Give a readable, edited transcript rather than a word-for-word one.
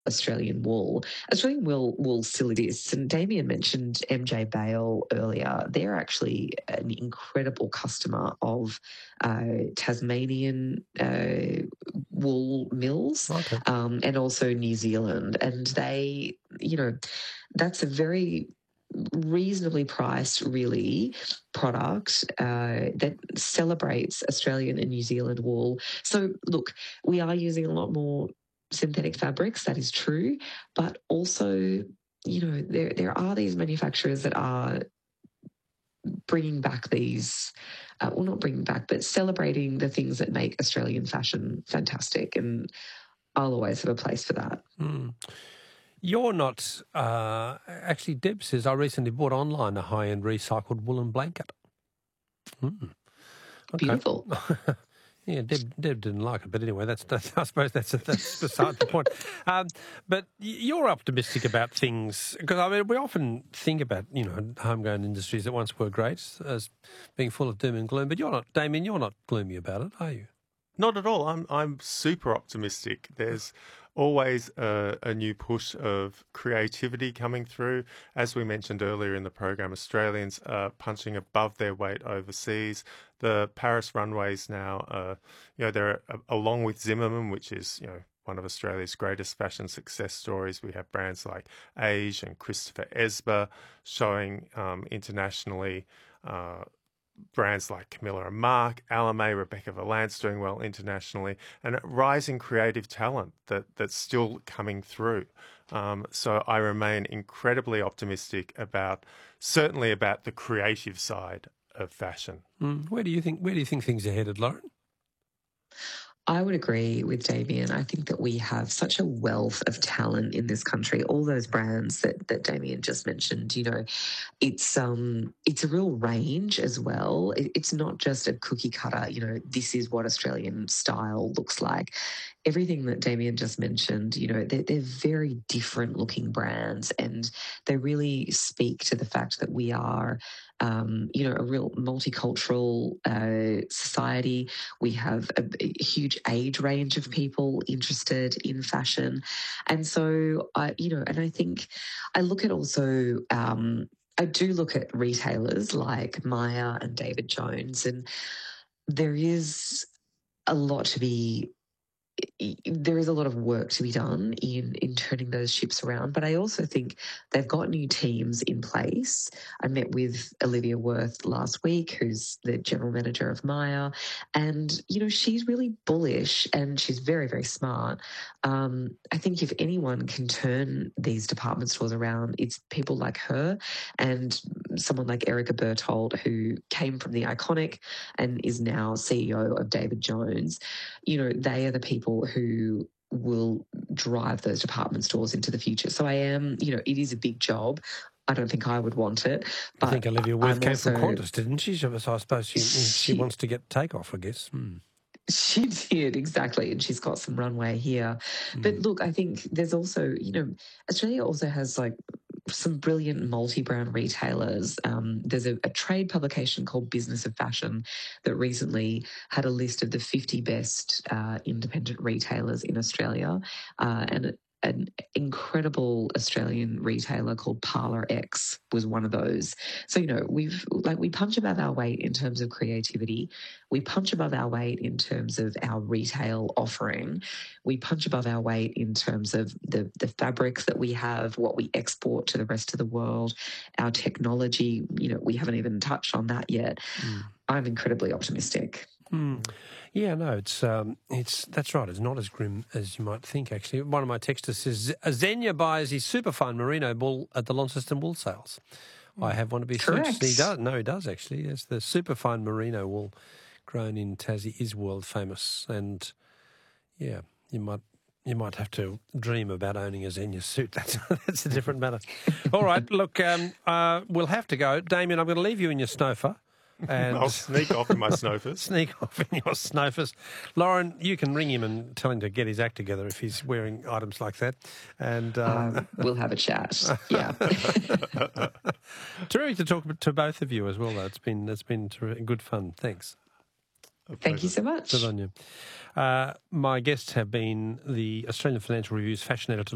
Australian wool. Australian wool still exists. And Damien mentioned MJ Bale earlier. They're actually an incredible customer of Tasmanian wool mills, Okay. and also New Zealand. And they, that's a very reasonably priced, really, product that celebrates Australian and New Zealand wool. So, look, we are using a lot more synthetic fabrics, that is true, but also, there are these manufacturers that are bringing back these, well, not bringing back, but celebrating the things that make Australian fashion fantastic, and I'll always have a place for that. You're not, actually, Deb says, I recently bought online a high-end recycled woolen blanket. Okay. Beautiful. Yeah, Deb didn't like it, but anyway, that's I suppose that's beside the point. But you're optimistic about things, because I mean we often think about homegrown industries that once were great as being full of doom and gloom. But you're not, Damien. You're not gloomy about it, are you? Not at all. I'm super optimistic. There's always a new push of creativity coming through. As we mentioned earlier in the program, Australians are punching above their weight overseas. The Paris runways now, they're along with Zimmermann, which is, one of Australia's greatest fashion success stories. We have brands like Age and Christopher Esber showing internationally. Brands like Camilla and Marc, Alame, Rebecca Valance doing well internationally, and a rising creative talent that's still coming through. So I remain incredibly optimistic certainly about the creative side of fashion. Where do you think things are headed, Lauren? I would agree with Damien. I think that we have such a wealth of talent in this country. All those brands that Damien just mentioned, it's a real range as well. It's not just a cookie cutter, this is what Australian style looks like. Everything that Damien just mentioned, they're very different looking brands, and they really speak to the fact that we are, a real multicultural society. We have a huge age range of people interested in fashion. And so, and I think I look at also, I do look at retailers like Myer and David Jones, and there is a lot of work to be done in turning those ships around. But I also think they've got new teams in place. I met with Olivia Worth last week, who's the general manager of Myer, and, she's really bullish and she's very, very smart. I think if anyone can turn these department stores around, it's people like her and someone like Erica Berthold, who came from The Iconic and is now CEO of David Jones. They are the people who will drive those department stores into the future. So I am, it is a big job. I don't think I would want it. But I think Olivia Worth came from Qantas, didn't she? So I suppose she wants to get Takeoff, I guess. She did, exactly. And she's got some runway here. But look, I think there's also, Australia also has some brilliant multi-brand retailers. There's a trade publication called Business of Fashion that recently had a list of the 50 best independent retailers in Australia, and an incredible Australian retailer called Parlour X was one of those. So, we punch above our weight in terms of creativity. We punch above our weight in terms of our retail offering. We punch above our weight in terms of the fabrics that we have, what we export to the rest of the world, our technology. We haven't even touched on that yet. I'm incredibly optimistic. Yeah, no, it's that's right. It's not as grim as you might think. Actually, one of my texters says Xenia buys his superfine merino wool at the Launceston wool sales. I have one of his suits. He does. No, he does actually. Yes, the superfine merino wool grown in Tassie is world famous, and yeah, you might have to dream about owning a Xenia suit. That's a different matter. All right, look, we'll have to go. Damien, I'm going to leave you in your snowfer. And I'll sneak off in my snowfers. Sneak off in your snowfers. Lauren, you can ring him and tell him to get his act together if he's wearing items like that. And we'll have a chat. Yeah. Terrific to talk to both of you as well, though. It's been good fun. Thanks. Thank you so much. Good on you. My guests have been the Australian Financial Review's fashion editor,